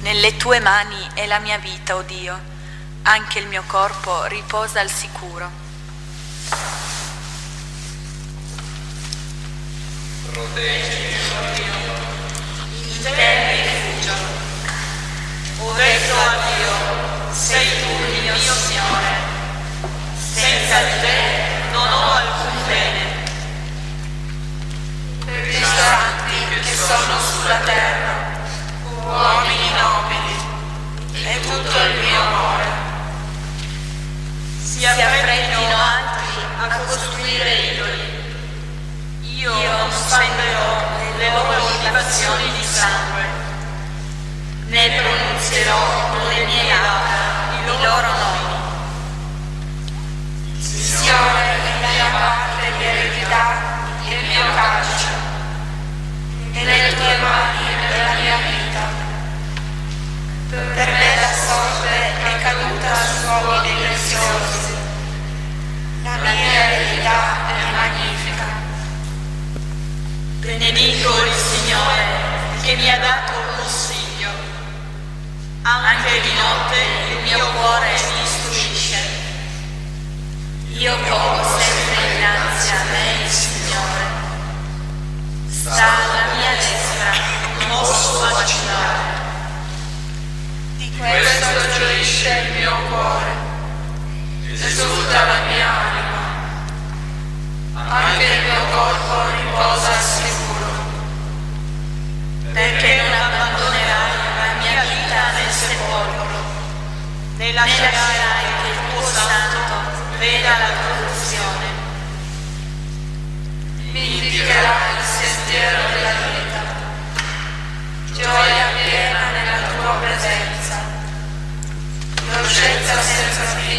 Nelle tue mani è la mia vita, o Dio, anche il mio corpo riposa al sicuro. Proteggimi, o Dio, in te mi rifugio. Ho detto a Dio, sei tu il mio Signore, senza di te non ho alcun bene. Per i santi che sono sulla terra, uomini nobili, è tutto il mio amore. Si affrettino altri a costruire idoli. Io non spenderò le loro libazioni di sangue, né pronunzierò con le mie labbra i loro nomi. Il Signore è la mia parte di eredità e il mio calcio, e nelle tue mani è la mia vita. Per me la sorte è caduta su luoghi preziosi, la mia eredità è magnifica. Benedico il Signore che mi ha dato consiglio. Anche di notte il mio cuore mi istruisce. Io pongo sempre innanzi a me il Signore. Sta alla mia destra, Non posso vacillare. Di questo gioisce il mio cuore, esulta la mia anima, anche il mio corpo riposa al sicuro. perché non abbandonerai la mia vita nel sepolcro, Ne né lascerai lascerai che il tuo santo veda la corruzione. Mi indicherai il sentiero della vita, gioia piena nella tua presenza, dolcezza senza fine